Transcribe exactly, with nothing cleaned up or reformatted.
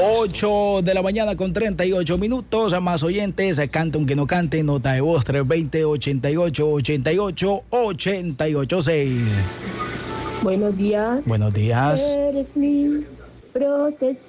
ocho de la mañana con treinta y ocho minutos. A más oyentes, canta aunque no cante, nota de voz tres dos cero, ochenta y ocho, ochenta y ocho, ochenta y ocho seis. Buenos días. Buenos días. Eres mi protección.